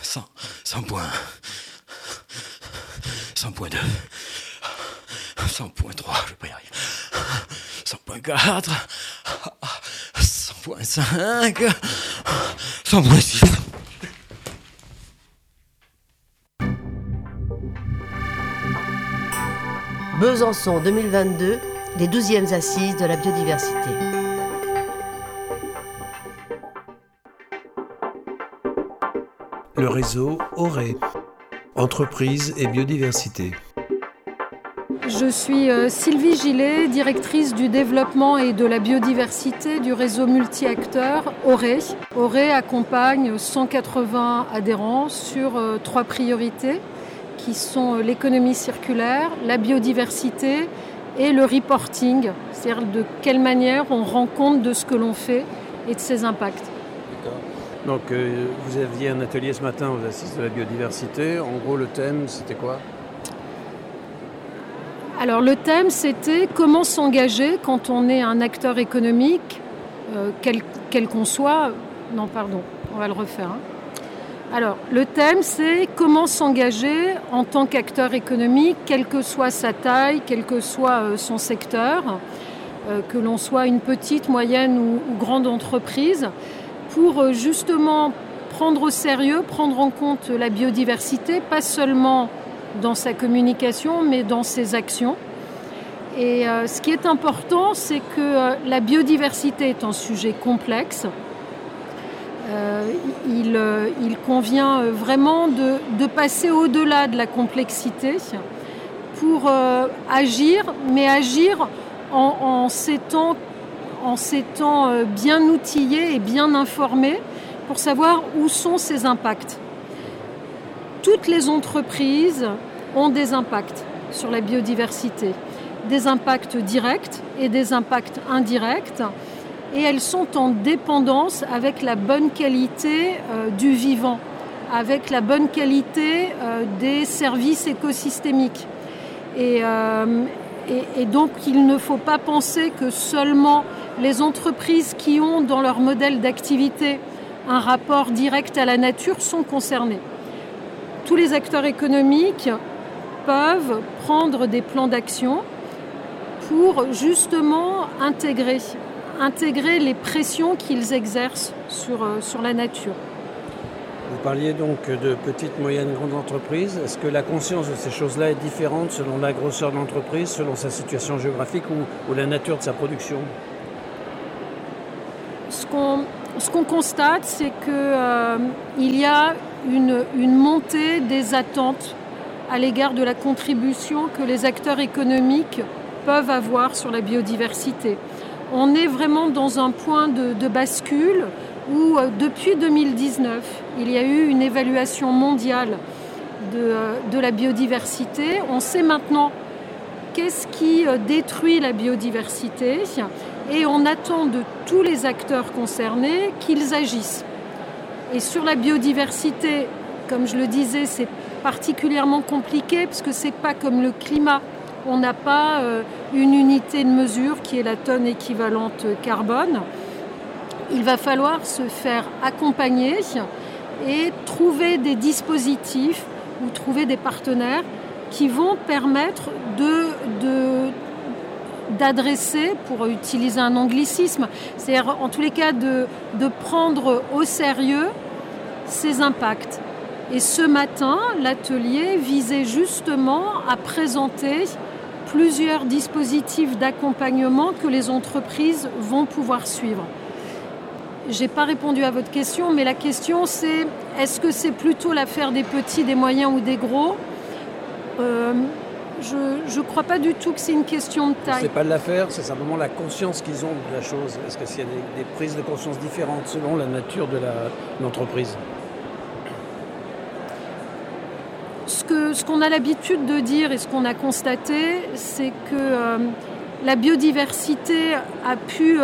100.1, 100.2, 100.3, je vais pas y arriver, 100.4, 100.5, 100.6. Besançon 2022, les 12e assises de la biodiversité. Le réseau Auré, entreprise et biodiversité. Je suis Sylvie Gillet, directrice du développement et de la biodiversité du réseau multi-acteurs Auré. Auré accompagne 180 adhérents sur 3 priorités qui sont l'économie circulaire, la biodiversité et le reporting, c'est-à-dire de quelle manière on rend compte de ce que l'on fait et de ses impacts. D'accord. Donc vous aviez un atelier ce matin aux assises de la biodiversité. En gros, le thème, c'était quoi ? Alors le thème, c'était comment s'engager quand on est un acteur économique, quel qu'on soit. Non, pardon, on va le refaire. Alors le thème, c'est comment s'engager en tant qu'acteur économique, quelle que soit sa taille, quel que soit son secteur, que l'on soit une petite, moyenne ou grande entreprise, pour justement prendre au sérieux, prendre en compte la biodiversité, pas seulement dans sa communication, mais dans ses actions. Et ce qui est important, c'est que la biodiversité est un sujet complexe. Il convient vraiment de passer au-delà de la complexité pour agir, mais agir en s'étant bien outillé et bien informé pour savoir où sont ces impacts. Toutes les entreprises ont des impacts sur la biodiversité, des impacts directs et des impacts indirects, et elles sont en dépendance avec la bonne qualité du vivant, avec la bonne qualité des services écosystémiques. Et donc il ne faut pas penser que seulement les entreprises qui ont dans leur modèle d'activité un rapport direct à la nature sont concernées. Tous les acteurs économiques peuvent prendre des plans d'action pour justement intégrer les pressions qu'ils exercent sur la nature. Vous parliez donc de petites, moyennes, grandes entreprises. Est-ce que la conscience de ces choses-là est différente selon la grosseur de l'entreprise, selon sa situation géographique ou la nature de sa production ? Ce qu'on constate, c'est qu'il y a une montée des attentes à l'égard de la contribution que les acteurs économiques peuvent avoir sur la biodiversité. On est vraiment dans un point de bascule où, depuis 2019, il y a eu une évaluation mondiale de la biodiversité. On sait maintenant qu'est-ce qui détruit la biodiversité et on attend de tous les acteurs concernés qu'ils agissent. Et sur la biodiversité, comme je le disais, c'est particulièrement compliqué parce que c'est pas comme le climat. On n'a pas une unité de mesure qui est la tonne équivalente carbone. Il va falloir se faire accompagner et trouver des dispositifs ou trouver des partenaires qui vont permettre d'adresser, pour utiliser un anglicisme, c'est-à-dire en tous les cas de prendre au sérieux ces impacts. Et ce matin, l'atelier visait justement à présenter plusieurs dispositifs d'accompagnement que les entreprises vont pouvoir suivre. Je n'ai pas répondu à votre question, mais la question c'est, est-ce que c'est plutôt l'affaire des petits, des moyens ou des gros ? Je ne crois pas du tout que c'est une question de taille. C'est pas de l'affaire, c'est simplement la conscience qu'ils ont de la chose. Est-ce qu'il y a des prises de conscience différentes selon la nature de l'entreprise ? Ce qu'on a l'habitude de dire et ce qu'on a constaté, c'est que la biodiversité a pu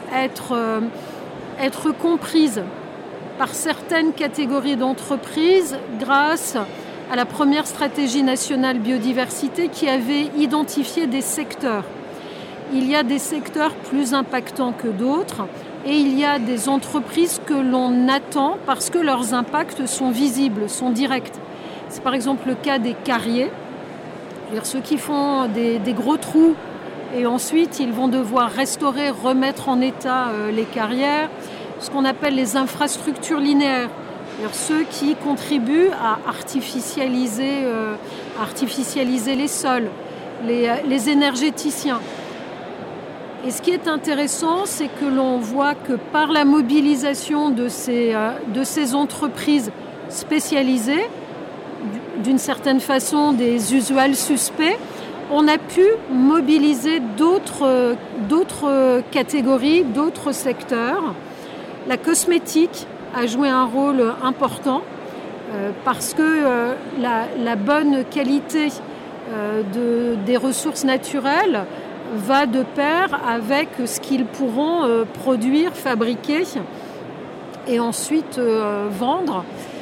être comprise par certaines catégories d'entreprises grâce à la première stratégie nationale biodiversité qui avait identifié des secteurs. Il y a des secteurs plus impactants que d'autres. et il y a des entreprises que l'on attend parce que leurs impacts sont visibles, sont directs. C'est par exemple le cas des carriers, c'est-à-dire ceux qui font des gros trous et ensuite ils vont devoir restaurer, remettre en état les carrières, ce qu'on appelle les infrastructures linéaires, c'est-à-dire ceux qui contribuent à artificialiser les sols, les énergéticiens. Et ce qui est intéressant, c'est que l'on voit que par la mobilisation de ces entreprises spécialisées, d'une certaine façon des usual suspects, on a pu mobiliser d'autres catégories, d'autres secteurs. La cosmétique a joué un rôle important parce que la bonne qualité des ressources naturelles va de pair avec ce qu'ils pourront produire, fabriquer et ensuite vendre.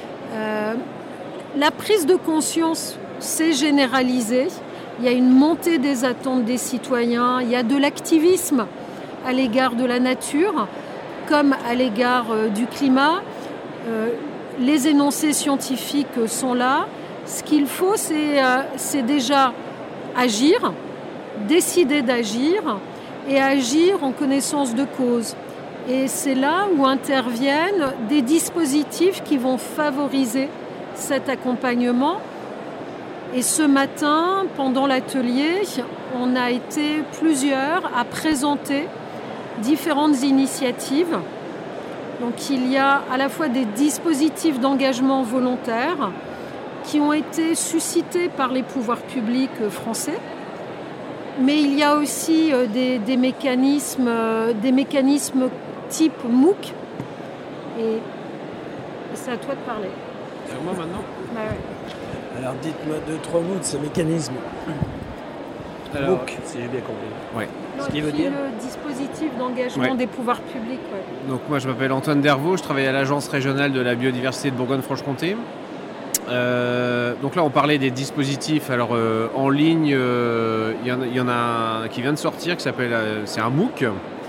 La prise de conscience s'est généralisée. Il y a une montée des attentes des citoyens. Il y a de l'activisme à l'égard de la nature, comme à l'égard du climat. Les énoncés scientifiques sont là. Ce qu'il faut, c'est déjà agir, décider d'agir et agir en connaissance de cause. Et c'est là où interviennent des dispositifs qui vont favoriser cet accompagnement. Et ce matin, pendant l'atelier, on a été plusieurs à présenter différentes initiatives. Donc il y a à la fois des dispositifs d'engagement volontaire qui ont été suscités par les pouvoirs publics français, mais il y a aussi des mécanismes type MOOC. Et c'est à toi de parler. Sur moi maintenant ? Bah ouais. Alors dites-moi 2-3 mots de ce mécanisme. MOOC, si j'ai bien compris. Ouais. Ce qui veut dire le dispositif d'engagement des pouvoirs publics. Ouais. Donc moi je m'appelle Antoine Dervaux, je travaille à l'Agence régionale de la biodiversité de Bourgogne-Franche-Comté. Donc là on parlait des dispositifs. Alors en ligne, il y en a un qui vient de sortir, qui s'appelle, c'est un MOOC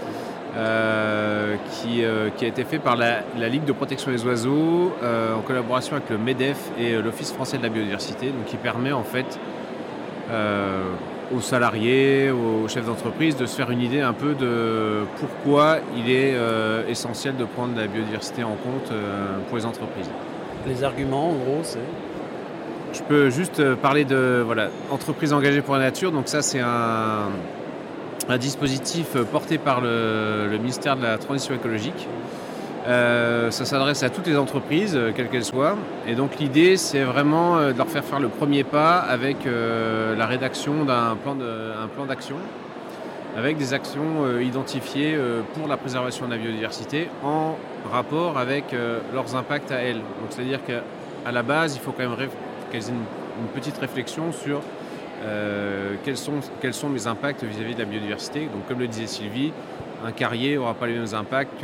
qui a été fait par la Ligue de protection des oiseaux en collaboration avec le MEDEF et l'Office français de la biodiversité, donc qui permet en fait aux salariés, aux chefs d'entreprise de se faire une idée un peu de pourquoi il est essentiel de prendre la biodiversité en compte pour les entreprises. Les arguments, en gros, c'est... Je peux juste parler de entreprises engagées pour la nature. Donc ça, c'est un dispositif porté par le ministère de la Transition écologique. Ça s'adresse à toutes les entreprises, quelles qu'elles soient. Et donc l'idée, c'est vraiment de leur faire le premier pas avec la rédaction d'un plan d'action, avec des actions identifiées pour la préservation de la biodiversité en rapport avec leurs impacts à elles. Donc c'est-à-dire qu'à la base, il faut quand même qu'elles aient une petite réflexion sur quels sont mes impacts vis-à-vis de la biodiversité. Donc comme le disait Sylvie, un carrier n'aura pas les mêmes impacts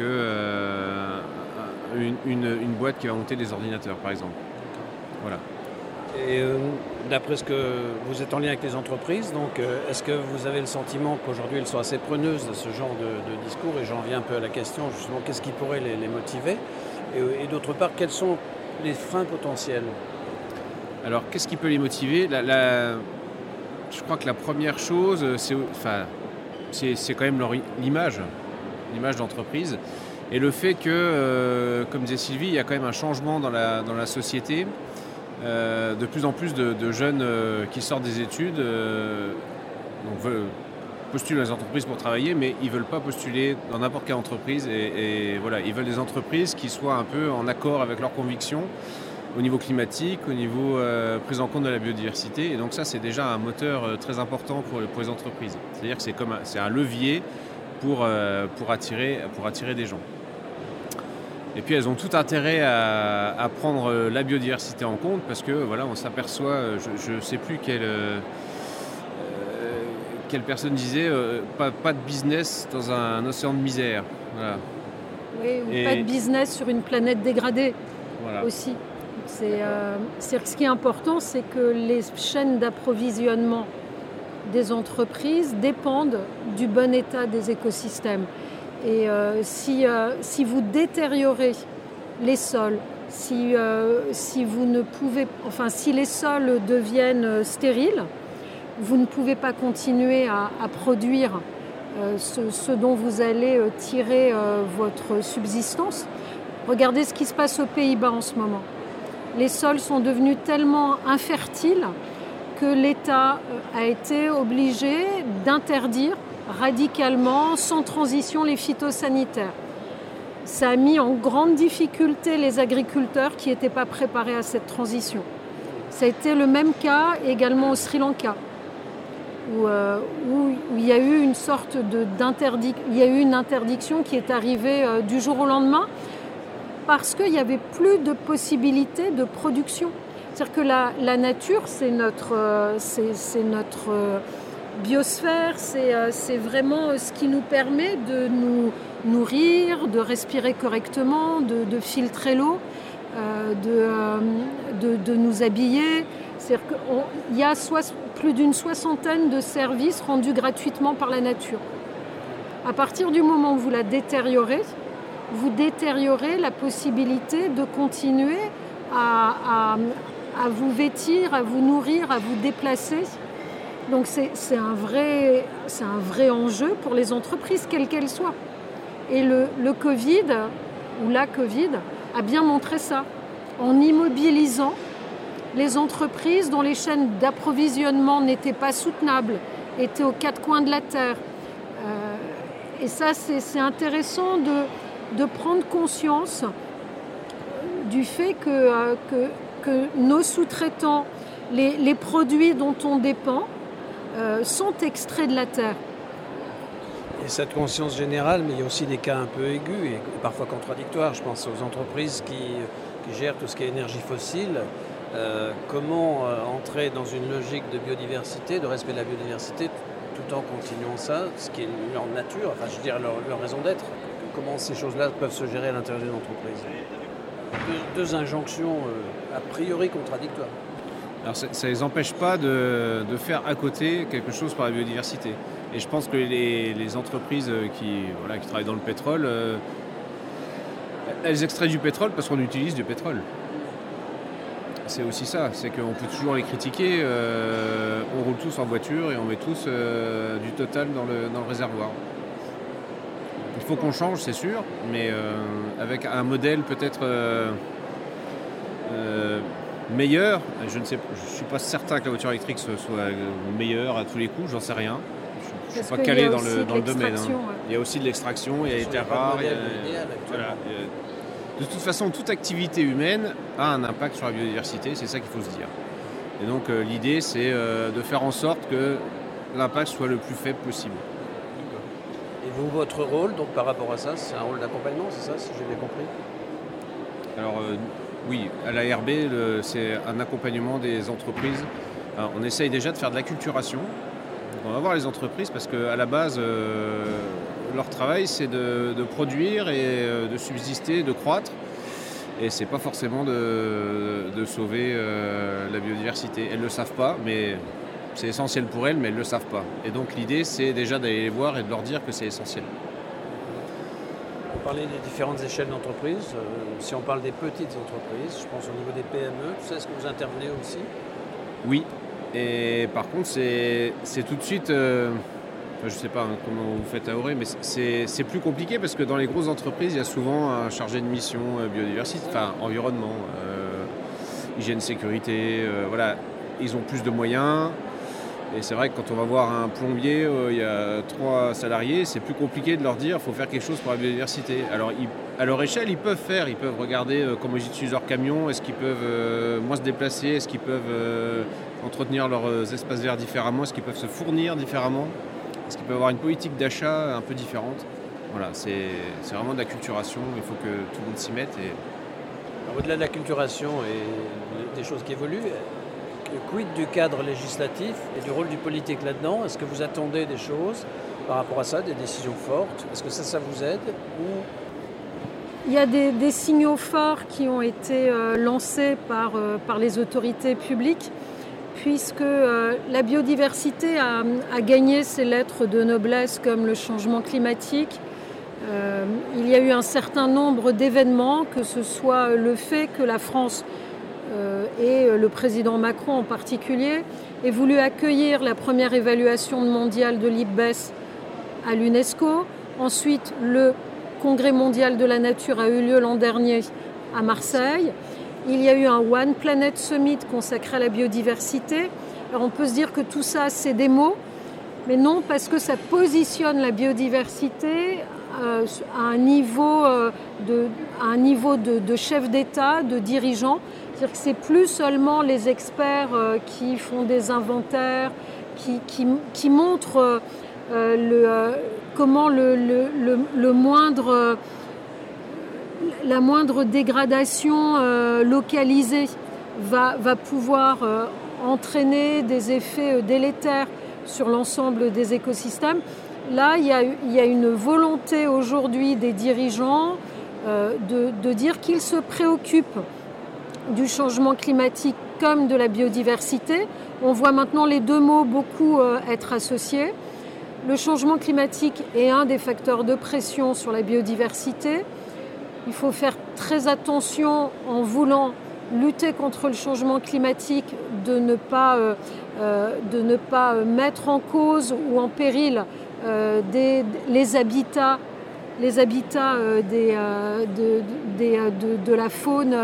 qu'une boîte qui va monter des ordinateurs, par exemple. Voilà. Et d'après ce que vous êtes en lien avec les entreprises, donc est-ce que vous avez le sentiment qu'aujourd'hui elles sont assez preneuses de ce genre de discours? Et j'en viens un peu à la question, justement, qu'est-ce qui pourrait les motiver? Et d'autre part, quels sont les freins potentiels? Alors, qu'est-ce qui peut les motiver? Je crois que la première chose, c'est quand même l'image d'entreprise. Et le fait que, comme disait Sylvie, il y a quand même un changement dans la société. De plus en plus de jeunes qui sortent des études postulent dans les entreprises pour travailler, mais ils ne veulent pas postuler dans n'importe quelle entreprise. Et voilà, ils veulent des entreprises qui soient un peu en accord avec leurs convictions au niveau climatique, au niveau prise en compte de la biodiversité. Et donc ça, c'est déjà un moteur très important pour les entreprises. C'est-à-dire que c'est un levier pour attirer des gens. Et puis elles ont tout intérêt à prendre la biodiversité en compte parce que voilà, on s'aperçoit, je ne sais plus quelle personne disait, pas de business dans un océan de misère. Voilà. Oui, ou pas de business sur une planète dégradée. Voilà. Aussi. Ce qui est important, c'est que les chaînes d'approvisionnement des entreprises dépendent du bon état des écosystèmes. Et si vous détériorez les sols, si les sols deviennent stériles, vous ne pouvez pas continuer à produire ce dont vous allez tirer votre subsistance. Regardez ce qui se passe aux Pays-Bas en ce moment. Les sols sont devenus tellement infertiles que l'État a été obligé d'interdire radicalement, sans transition, les phytosanitaires. Ça a mis en grande difficulté les agriculteurs qui n'étaient pas préparés à cette transition. Ça a été le même cas également au Sri Lanka, où il y a eu une sorte une interdiction qui est arrivée du jour au lendemain parce qu'il n'y avait plus de possibilité de production. C'est-à-dire que la nature, c'est notre biosphère, c'est vraiment ce qui nous permet de nous nourrir, de respirer correctement, de filtrer l'eau, de nous habiller. C'est-à-dire qu'il y a plus d'une soixantaine de services rendus gratuitement par la nature. À partir du moment où vous la détériorez, vous détériorez la possibilité de continuer à vous vêtir, à vous nourrir, à vous déplacer. Donc c'est un vrai enjeu pour les entreprises, quelles qu'elles soient. Et le Covid, ou la Covid, a bien montré ça, en immobilisant les entreprises dont les chaînes d'approvisionnement n'étaient pas soutenables, étaient aux quatre coins de la terre. Et ça, c'est intéressant de prendre conscience du fait que nos sous-traitants, les produits dont on dépend, sont extraits de la terre. Et cette conscience générale, mais il y a aussi des cas un peu aigus et parfois contradictoires. Je pense aux entreprises qui gèrent tout ce qui est énergie fossile. Comment entrer dans une logique de biodiversité, de respect de la biodiversité, tout en continuant ça, ce qui est leur nature, enfin je veux dire leur raison d'être. Comment ces choses-là peuvent se gérer à l'intérieur d'une entreprise. Deux injonctions a priori contradictoires. Alors ça ne les empêche pas de faire à côté quelque chose pour la biodiversité. Et je pense que les entreprises qui travaillent dans le pétrole, elles extraient du pétrole parce qu'on utilise du pétrole. C'est aussi ça, c'est qu'on peut toujours les critiquer, on roule tous en voiture et on met tous du Total dans le réservoir. Il faut qu'on change, c'est sûr, mais avec un modèle peut-être meilleur. Je ne suis pas certain que la voiture électrique soit meilleure à tous les coups, j'en sais rien. Je ne suis pas calé dans le domaine. Hein. Ouais. Il y a aussi de l'extraction, il y a les terres rares. De toute façon, toute activité humaine a un impact sur la biodiversité, c'est ça qu'il faut se dire. Et donc l'idée, c'est de faire en sorte que l'impact soit le plus faible possible. Et vous, votre rôle, donc par rapport à ça, c'est un rôle d'accompagnement, c'est ça, si j'ai bien compris ? Alors oui, à l'ARB, c'est un accompagnement des entreprises. Alors, on essaye déjà de faire de l'acculturation. On va voir les entreprises parce qu'à la base, leur travail, c'est de produire et de subsister, de croître. Et c'est pas forcément de sauver la biodiversité. Elles ne le savent pas, mais c'est essentiel pour elles, mais elles ne le savent pas. Et donc l'idée, c'est déjà d'aller les voir et de leur dire que c'est essentiel. On parlait des différentes échelles d'entreprise. Si on parle des petites entreprises, je pense au niveau des PME, tout ça, est-ce que vous intervenez aussi ? Oui. Et par contre, c'est tout de suite, je ne sais pas comment vous faites à Auray, mais c'est plus compliqué parce que dans les grosses entreprises, il y a souvent un chargé de mission biodiversité, enfin environnement, hygiène, sécurité, voilà. Ils ont plus de moyens. Et c'est vrai que quand on va voir un plombier, il y a 3 salariés, c'est plus compliqué de leur dire qu'il faut faire quelque chose pour la biodiversité. Alors à leur échelle, ils peuvent regarder comment ils utilisent leurs camions, est-ce qu'ils peuvent moins se déplacer, est-ce qu'ils peuvent entretenir leurs espaces verts différemment, est-ce qu'ils peuvent se fournir différemment, est-ce qu'ils peuvent avoir une politique d'achat un peu différente. Voilà, c'est vraiment de la culturation, il faut que tout le monde s'y mette. Alors, au-delà de la culturation et des choses qui évoluent, quid du cadre législatif et du rôle du politique là-dedans ? Est-ce que vous attendez des choses par rapport à ça, des décisions fortes ? Est-ce que ça vous aide ou... Il y a des signaux forts qui ont été lancés par les autorités publiques, puisque la biodiversité a gagné ses lettres de noblesse comme le changement climatique, Il y a eu un certain nombre d'événements, que ce soit le fait que la France et le président Macron en particulier ait voulu accueillir la première évaluation mondiale de l'IPBES à l'UNESCO. Ensuite, le Congrès mondial de la nature a eu lieu l'an dernier à Marseille. Il y a eu un One Planet Summit consacré à la biodiversité. Alors on peut se dire que tout ça, c'est des mots, mais non, parce que ça positionne la biodiversité à un niveau de chef d'État, de dirigeant. C'est-à-dire que c'est plus seulement les experts qui font des inventaires, qui montrent comment la moindre dégradation localisée va pouvoir entraîner des effets délétères sur l'ensemble des écosystèmes. Là, il y a une volonté aujourd'hui des dirigeants de dire qu'ils se préoccupent du changement climatique comme de la biodiversité. On voit maintenant les deux mots beaucoup être associés. Le changement climatique est un des facteurs de pression sur la biodiversité. Il faut faire très attention en voulant lutter contre le changement climatique de ne pas mettre en cause ou en péril les habitats de la faune.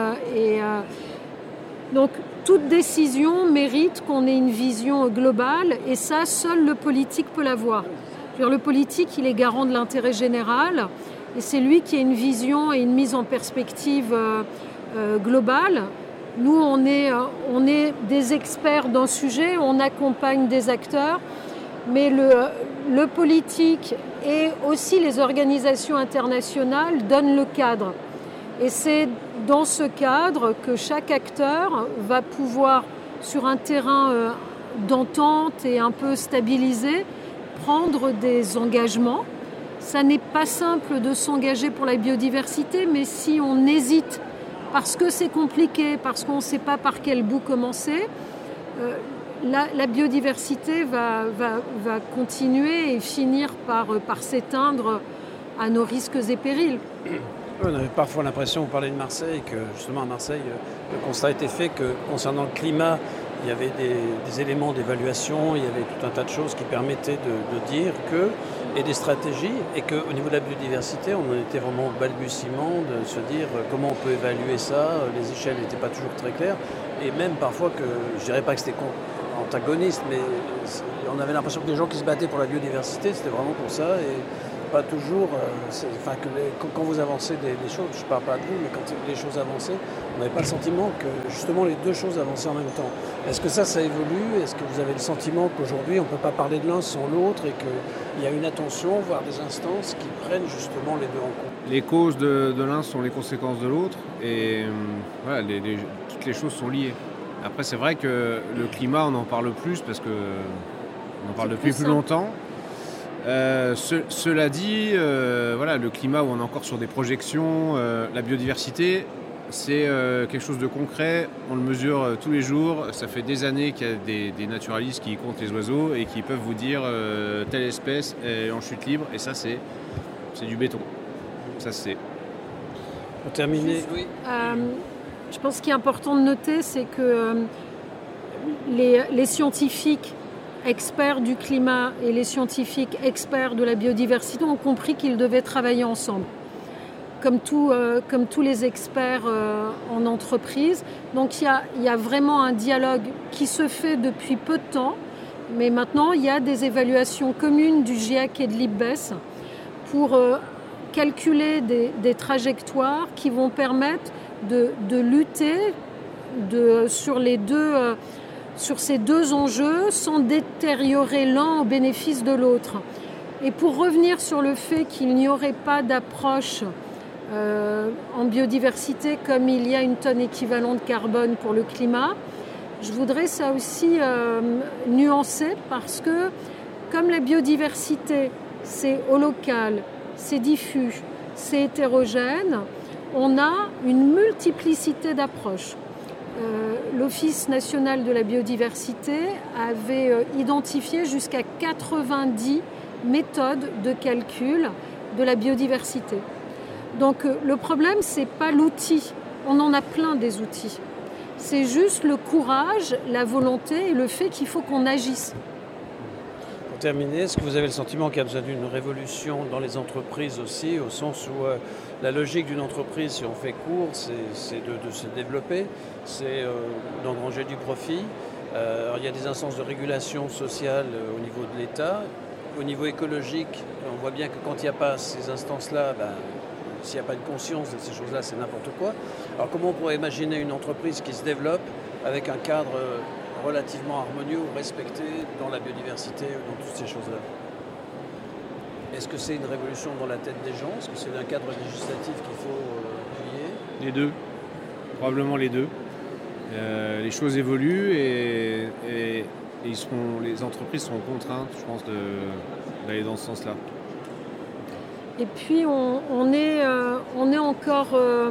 Donc toute décision mérite qu'on ait une vision globale et ça, seul le politique peut l'avoir. Le politique, il est garant de l'intérêt général et c'est lui qui a une vision et une mise en perspective globale. Nous, on est des experts d'un sujet, on accompagne des acteurs, mais le politique et aussi les organisations internationales donnent le cadre. Et c'est dans ce cadre que chaque acteur va pouvoir, sur un terrain d'entente et un peu stabilisé, prendre des engagements. Ça n'est pas simple de s'engager pour la biodiversité, mais si on hésite parce que c'est compliqué, parce qu'on ne sait pas par quel bout commencer, la biodiversité va continuer et finir par s'éteindre à nos risques et périls. On avait parfois l'impression, vous parlez de Marseille, que justement à Marseille, le constat a été fait que concernant le climat, il y avait des éléments d'évaluation, il y avait tout un tas de choses qui permettaient de dire que, et des stratégies, et qu'au niveau de la biodiversité, on en était vraiment au balbutiement de se dire comment on peut évaluer ça, les échelles n'étaient pas toujours très claires, et même parfois que, je dirais pas que c'était antagoniste, mais on avait l'impression que les gens qui se battaient pour la biodiversité, c'était vraiment pour ça, et pas toujours, quand vous avancez des choses, je ne parle pas de vous, mais quand les choses avançaient, on n'avait pas le sentiment que justement les deux choses avançaient en même temps. Est-ce que ça évolue? Est-ce que vous avez le sentiment qu'aujourd'hui on ne peut pas parler de l'un sans l'autre et qu'il y a une attention, voire des instances qui prennent justement les deux en compte? Les causes de l'un sont les conséquences de l'autre et voilà, toutes les choses sont liées. Après c'est vrai que le climat on en parle plus parce qu'on en parle depuis plus longtemps. Cela dit, voilà, le climat où on est encore sur des projections, la biodiversité, c'est quelque chose de concret, on le mesure tous les jours, ça fait des années qu'il y a des naturalistes qui comptent les oiseaux et qui peuvent vous dire telle espèce est en chute libre, et ça c'est du béton. Ça c'est. Pour terminer, oui. Je pense qu'il est important de noter, c'est que les scientifiques experts du climat et les scientifiques experts de la biodiversité ont compris qu'ils devaient travailler ensemble, comme tous les experts en entreprise. Donc il y a vraiment un dialogue qui se fait depuis peu de temps, mais maintenant il y a des évaluations communes du GIEC et de l'IPBES pour calculer des trajectoires qui vont permettre de lutter sur ces deux enjeux sans détériorer l'un au bénéfice de l'autre. Et pour revenir sur le fait qu'il n'y aurait pas d'approche en biodiversité comme il y a une tonne équivalent de carbone pour le climat, je voudrais ça aussi nuancer parce que comme la biodiversité, c'est au local, c'est diffus, c'est hétérogène, on a une multiplicité d'approches. L'Office national de la biodiversité avait identifié jusqu'à 90 méthodes de calcul de la biodiversité. Donc le problème, ce n'est pas l'outil. On en a plein des outils. C'est juste le courage, la volonté et le fait qu'il faut qu'on agisse. Pour terminer, est-ce que vous avez le sentiment qu'il y a besoin d'une révolution dans les entreprises aussi, au sens où la logique d'une entreprise, si on fait court, c'est de se développer, c'est d'engranger du profit. Alors, il y a des instances de régulation sociale au niveau de l'État. Au niveau écologique, on voit bien que quand il n'y a pas ces instances-là, s'il n'y a pas de conscience de ces choses-là, c'est n'importe quoi. Alors comment on pourrait imaginer une entreprise qui se développe avec un cadre relativement harmonieux ou respecté dans la biodiversité ou dans toutes ces choses-là? Est-ce que c'est une révolution dans la tête des gens? Est-ce que c'est un cadre législatif qu'il faut appuyer? Les deux, probablement les deux. Les choses évoluent et les entreprises seront contraintes, je pense, d'aller dans ce sens-là. Et puis on est encore...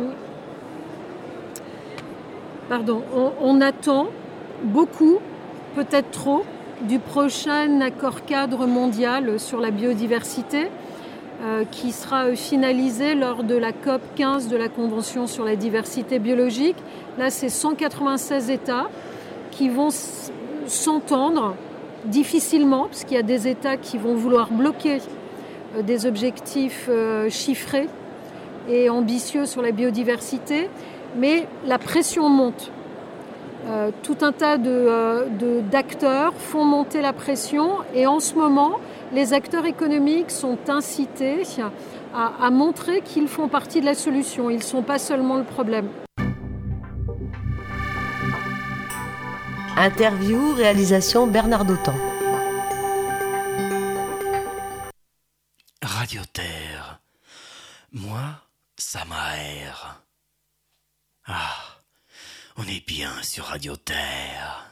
on attend beaucoup, peut-être trop, du prochain accord cadre mondial sur la biodiversité qui sera finalisé lors de la COP 15 de la Convention sur la diversité biologique. Là, c'est 196 États qui vont s'entendre difficilement, parce qu'il y a des États qui vont vouloir bloquer des objectifs chiffrés et ambitieux sur la biodiversité, mais la pression monte. Tout un tas d'acteurs font monter la pression et en ce moment, les acteurs économiques sont incités à montrer qu'ils font partie de la solution, ils ne sont pas seulement le problème. Interview, réalisation Bernard Dautan. Radio Terre, moi, ça m'aère. Ah, on est bien sur Radio Terre.